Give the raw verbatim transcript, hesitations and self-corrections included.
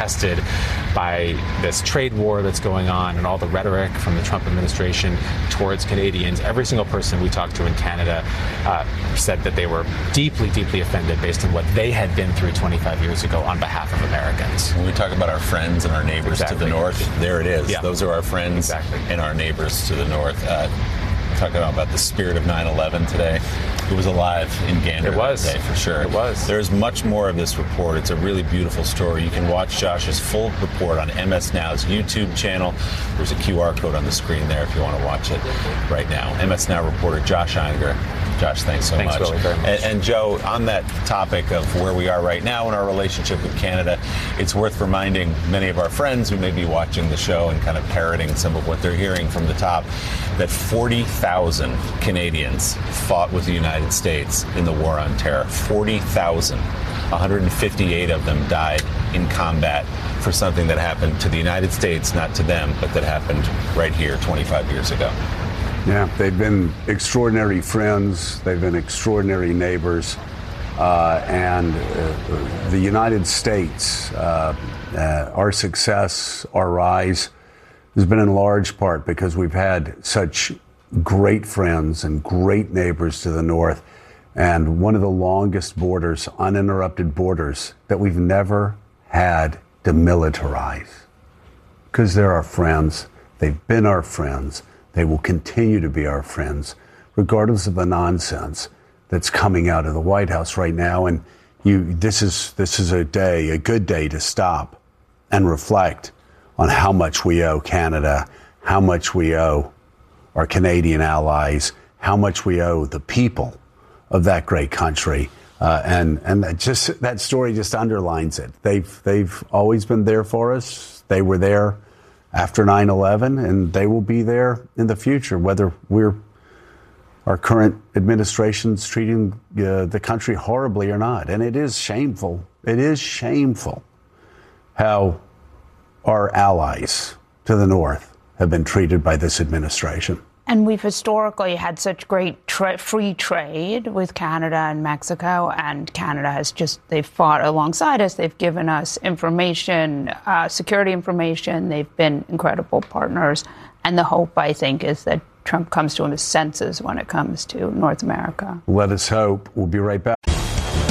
tested by this trade war that's going on and all the rhetoric from the Trump administration towards Canadians. Every single person we talked to in Canada uh, said that they were deeply, deeply offended based on what they had been through twenty-five years ago on behalf of Americans. When we talk about our friends and our neighbors exactly. to the north, there it is. Yeah. Those are our friends exactly. and our neighbors to the north. Uh, talking about the spirit of nine eleven today. It was alive in Gander it was. that day, for sure. It was. There's much more of this report. It's a really beautiful story. You can watch Josh's full report on M S Now's YouTube channel. There's a Q R code on the screen there if you want to watch it right now. M S Now reporter Josh Iyengar. Josh, thanks so thanks, much. Willie, very much. And, and Joe, on that topic of where we are right now in our relationship with Canada, it's worth reminding many of our friends who may be watching the show and kind of parroting some of what they're hearing from the top that forty thousand Canadians fought with the United States in the war on terror. forty thousand. one hundred fifty-eight of them died in combat for something that happened to the United States, not to them, but that happened right here twenty-five years ago. Yeah, they've been extraordinary friends. They've been extraordinary neighbors. Uh, and uh, the United States, uh, uh, our success, our rise, has been in large part because we've had such great friends and great neighbors to the north, and one of the longest borders, uninterrupted borders, that we've never had demilitarize. Because they're our friends. They've been our friends. They will continue to be our friends, regardless of the nonsense that's coming out of the White House right now. And you, this is this is a day, a good day to stop and reflect on how much we owe Canada, how much we owe our Canadian allies, how much we owe the people of that great country. Uh, and and that just that story just underlines it. They've they've always been there for us. They were there after nine eleven, and they will be there in the future, whether we're our current administration's treating uh, the country horribly or not. And it is shameful. It is shameful how our allies to the north have been treated by this administration. And we've historically had such great tra- free trade with Canada and Mexico, and Canada has just, they've fought alongside us. They've given us information, uh, security information. They've been incredible partners. And the hope, I think, is that Trump comes to his senses when it comes to North America. Let us hope. We'll be right back.